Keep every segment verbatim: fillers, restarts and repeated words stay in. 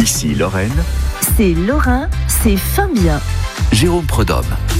Ici Lorraine, C'est Lorrain, c'est fin bien. Jérôme Prudhomme.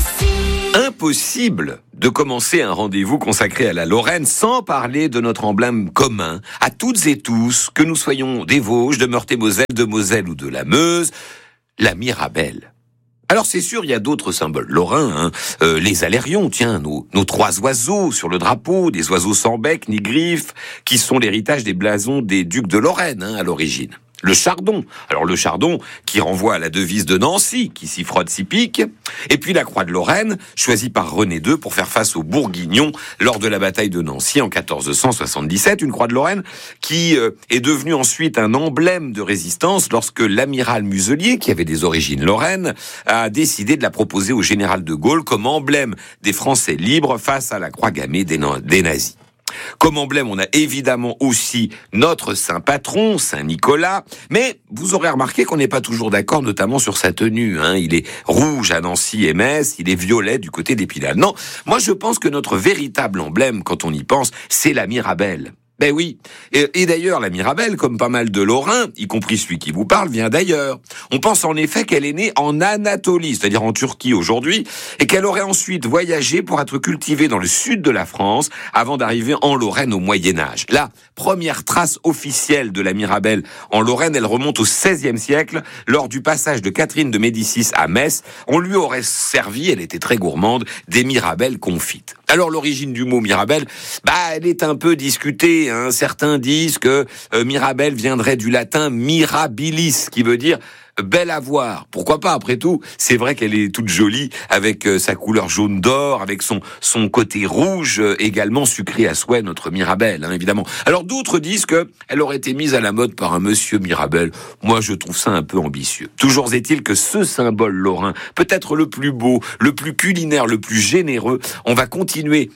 Impossible de commencer un rendez-vous consacré à la Lorraine sans parler de notre emblème commun, à toutes et tous, que nous soyons des Vosges, de Meurthe-et-Moselle, de Moselle ou de la Meuse, la Mirabelle. Alors c'est sûr, il y a d'autres symboles lorrains, hein. euh, les alérions, tiens, nos, nos trois oiseaux sur le drapeau, des oiseaux sans bec ni griffes, qui sont l'héritage des blasons des ducs de Lorraine, hein, à l'origine. Le chardon, alors le chardon qui renvoie à la devise de Nancy, qui s'y frotte, s'y pique, et puis la croix de Lorraine, choisie par René deux pour faire face aux Bourguignons lors de la bataille de Nancy en quatorze cent soixante-dix-sept, une croix de Lorraine qui euh, est devenue ensuite un emblème de résistance lorsque l'amiral Muselier, qui avait des origines lorraines, a décidé de la proposer au général de Gaulle comme emblème des Français libres face à la croix gammée des, na- des nazis. Comme emblème, on a évidemment aussi notre saint patron, Saint Nicolas, mais vous aurez remarqué qu'on n'est pas toujours d'accord, notamment sur sa tenue, hein. Il est rouge à Nancy et Metz, il est violet du côté d'Épinal. Non, moi je pense que notre véritable emblème, quand on y pense, c'est la Mirabelle. Ben oui. Et, et d'ailleurs, la Mirabelle, comme pas mal de Lorrains, y compris celui qui vous parle, vient d'ailleurs. On pense en effet qu'elle est née en Anatolie, c'est-à-dire en Turquie aujourd'hui, et qu'elle aurait ensuite voyagé pour être cultivée dans le sud de la France, avant d'arriver en Lorraine au Moyen-Âge. La première trace officielle de la Mirabelle en Lorraine, elle remonte au seizième siècle, lors du passage de Catherine de Médicis à Metz. On lui aurait servi, elle était très gourmande, des mirabelles confites. Alors l'origine du mot Mirabelle, bah elle est un peu discutée, hein. Certains disent que euh, Mirabelle viendrait du latin mirabilis, qui veut dire belle à voir. Pourquoi pas, après tout? C'est vrai qu'elle est toute jolie, avec euh, sa couleur jaune d'or, avec son son côté rouge, euh, également sucré à souhait, notre Mirabelle, hein, évidemment. Alors d'autres disent que elle aurait été mise à la mode par un monsieur Mirabelle. Moi, je trouve ça un peu ambitieux. Toujours est-il que ce symbole lorrain, peut-être le plus beau, le plus culinaire, le plus généreux, on va continuer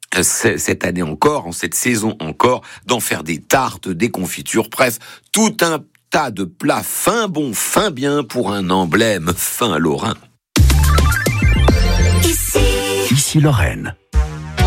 cette année encore, en cette saison encore, d'en faire des tartes, des confitures, bref, tout un tas de plats fin bon, fin bien pour un emblème fin lorrain. Ici Lorraine.